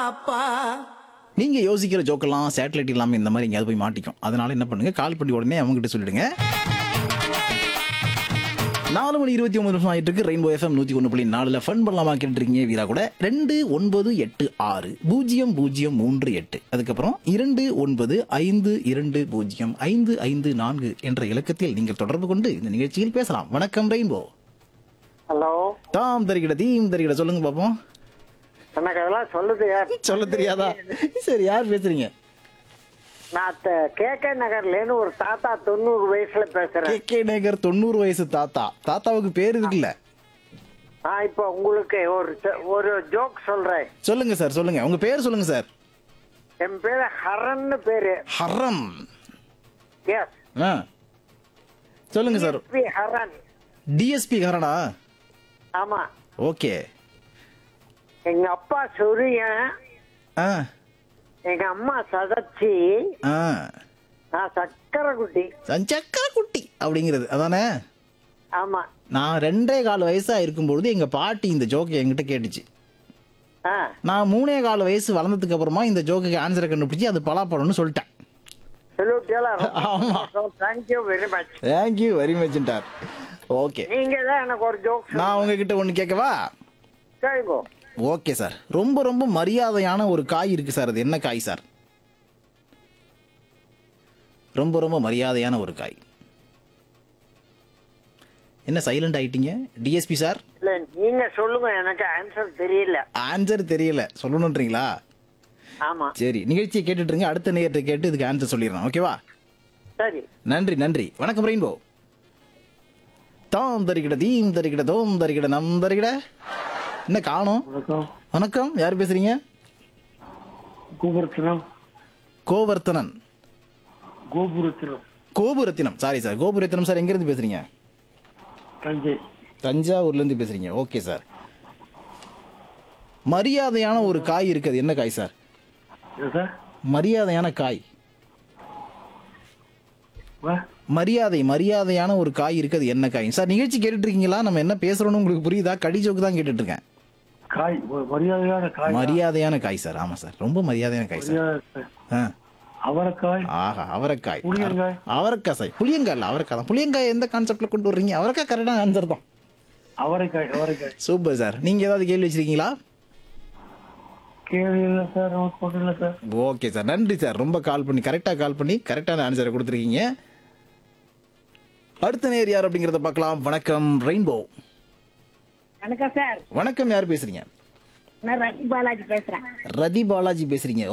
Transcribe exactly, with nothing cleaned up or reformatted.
பாப்பா. நீங்க யோசிக்கிற ஜோக்கெல்லாம் சேட்டலைட் இல்லாம இந்த மாதிரி எங்கேயாவது போய் மாட்டிக்கும். அதனால என்ன பண்ணுங்க, கால் பண்ணி உடனே அவங்ககிட்ட சொல்லிடுங்க. நாலு மணி இருபத்தி ஒன்பது நிமிஷம் ஆயிட்டு இருக்கு. ரெயின்போ எஃப்எம் நூத்தி ஒன்று புள்ளி நாலுல ஃபன் பண்ணலாமா கேட்டுருக்கீங்க வீரா கூட. ரெண்டு ஒன்பது எட்டு ஆறு பூஜ்ஜியம் பூஜ்ஜியம் மூன்று எட்டு அதுக்கப்புறம் இரண்டு ஒன்பது ஐந்து இரண்டு பூஜ்ஜியம் ஐந்து ஐந்து நான்கு என்ற இலக்கத்தில் நீங்கள் தொடர்பு கொண்டு இந்த நிகழ்ச்சியில் பேசலாம். வணக்கம் ரெயின்போ. ஹலோ, தாம் தருகிட தீம் தருகிட சொல்லுங்க பாப்போம். எனக்கு அதெல்லாம் சொல்லுது யார்? சொல்ல தெரியாதா? சரி, யார் பேசுறீங்க? நான் கே கே நகர்லேன்னு ஒரு தாத்தா தொண்ணூறு வயசுல பேசுறேன். கே கே நகர் தொண்ணூறு வயசு தாத்தா. தாத்தாவுக்கு பேர் இருக்குல்ல? நான் இப்போ உங்களுக்கு ஒரு ச- ஒரு ஜோக் சொல்றேன். சொல்லுங்க சார், சொல்லுங்க. உங்க பேர் சொல்லுங்க சார். என் பேரு ஹரன்னு பேரு. ஹரம். எஸ், ஆ சொல்லுங்க சார். பி ஹரன். டிஎஸ்பி ஹரணா? ஆமா. ஓகே. எங்க அப்பா சொரியன், ஆ எங்க அம்மா சதச்சி, ஆ நான் சக்கரை குட்டி. சஞ்சக்கா குட்டி அப்படிங்கிறது அதானே? ஆமா. நான் ரெண்டே கால் வயசா இருக்கும்பொழுது எங்க பாட்டி இந்த ஜோக்கை என்கிட்ட கேட்டுச்சு. ஆ, நான் மூணே கால் வயசு வளர்ந்ததுக்கு அப்புறமா இந்த ஜோக்குக்கு ஆன்சரை கண்டுபிடிச்சி அது பலாப்பழம்னு சொல்லிட்டேன். ஆமா. Thank you very much. Thank you very மச்ன்றார். Okay, நீங்க தான் எனக்கு ஒரு ஜோக். நான் உங்ககிட்ட ஒன்று கேட்கவா? கேளுங்க. Okay sir. ரொம்ப ரொம்ப மரியாதையான ஒரு காய் இருக்கு சார். அது என்ன காய் சார்? ரொம்ப ரொம்ப மரியாதையான ஒரு காய். என்ன சைலண்ட் ஆயிட்டீங்க டிஎஸ்பி சார்? இல்ல, நீங்க சொல்லுங்க, எனக்கு ஆன்சர் தெரியல. ஆன்சர் தெரியல சொல்லணுன்றீங்களா? ஆமா. சரி, நிகழ்ச்சியை கேட்டுட்டு இருங்க. அடுத்த நேரத்தை கேட்டு இதுக்கு ஆன்சர் சொல்லிடுறேன். ஓகேவா? சரி. நன்றி நன்றி. வணக்கம் ரெயின்போ. தாம் தரிக்கிட தீம் தரிக்கிட தோம் தரிக்கிட நம் தரிக்கிட. என்ன காணோம்? வணக்கம். வணக்கம், யார் பேசுறீங்க? Gopurathinam. Govardhanan. Gopurathinam. Gopurathinam. Sorry sir, Gopurathinam sir. எங்கிருந்து பேசுறீங்க? தஞ்சை. தஞ்சாவூர்ல இருந்து பேசுறீங்க. Okay sir. மரியாதையான ஒரு காய் இருக்குது. என்ன காய் சார்? என்ன சார்? மரியாதையான காய். வா. மரியாதை மரியாதையான ஒரு காய் இருக்குது. என்ன காய் சார்? நிகழ்ச்சி கேட்டுட்டு இருக்கீங்களா? நம்ம என்ன பேசுறோம்னு உங்களுக்கு புரியுதா? கடி ஜோக்கு தான் கேட்டுட்டு இருக்கேன். காய் ஒரு மரியாதையான காய். மரியாதையான காய் சார். ஆமா சார், ரொம்ப மரியாதையான காய் சார். மரியாதை. ஆ. அவரைக்காய். ஆஹா, அவரைக்காய். புளியங்காய். அவரைக்காய் சார். புளியங்காய் இல்ல, அவரைக்காய் தான். புளியங்காய் எந்த கான்செப்ட்ல கொண்டு வர்றீங்க? அவரைக்காய் கரெக்டான ஆன்சர் தான். அவரைக்காய். அவரைக்காய். Super sir. நீங்க ஏதாவது கேள்வி வச்சிருக்கீங்களா? கேள்வி இல்லை சார், நோட் பண்ணல சார். ஓகே சார், நன்றி சார். ரொம்ப கால் பண்ணி கரெக்டாக கால் பண்ணி கரெக்டான ஆன்சரை கொடுத்துருக்கீங்க. அடுத்த நேர் யார் அப்படிங்கிறத பார்க்கலாம். வணக்கம் ரெயின்போ. வணக்கம் சார். வணக்கம், யார் பேசுறீங்க? நான் ரவி பாலாஜி பேசுறேன். ரதி பாலாஜி பேசுறீங்க.